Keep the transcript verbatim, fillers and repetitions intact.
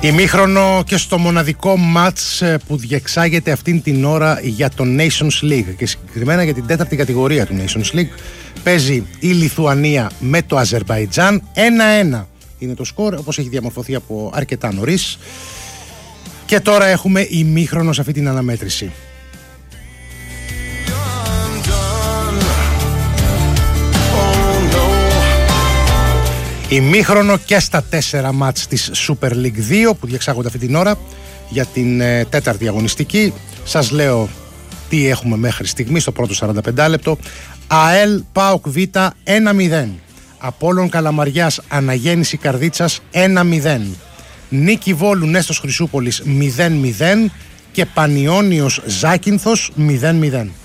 Ημίχρονο και στο μοναδικό μάτς που διεξάγεται αυτήν την ώρα για το Nations League και συγκεκριμένα για την τέταρτη κατηγορία του Nations League. Παίζει η Λιθουανία με το Αζερμπαϊτζάν. ένα ένα είναι το σκορ, όπως έχει διαμορφωθεί από αρκετά νωρίς. Και τώρα έχουμε ημίχρονο σε αυτή την αναμέτρηση. Ημίχρονο και στα τέσσερα μάτς της Super League δύο που διεξάγονται αυτή την ώρα για την ε, τέταρτη αγωνιστική. Σας λέω τι έχουμε μέχρι στιγμή στο πρώτο σαράντα πέντε λεπτό. ΑΕΛ ΠΑΟΚ Β ένα μηδέν. Απόλλων Καλαμαριάς Αναγέννηση Καρδίτσας ένα μηδέν. Νίκη Βόλου Νέστος Χρυσούπολης μηδέν μηδέν και Πανιώνιος Ζάκυνθος μηδέν μηδέν.